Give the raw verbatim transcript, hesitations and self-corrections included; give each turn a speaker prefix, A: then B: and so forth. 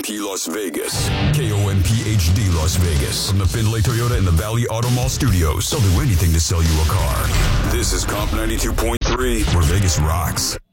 A: P Las Vegas. K O M P H D Las Vegas. From the Findlay Toyota and the Valley Auto Mall studios. They'll do anything to sell you a car. This is Comp ninety-two point three, where Vegas rocks.